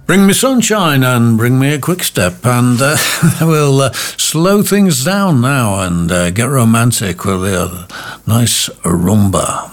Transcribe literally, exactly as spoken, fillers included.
Bring me sunshine and bring me a quick step, and uh, we'll uh, slow things down now and uh, get romantic with a nice rumba.